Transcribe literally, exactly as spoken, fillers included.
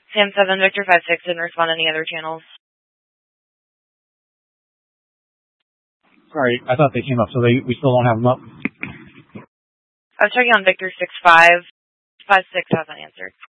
Sam seven, Victor five six didn't respond to any other channels. Sorry, I thought they came up, so they we still don't have them up. I was checking on Victor six five. five six hasn't answered.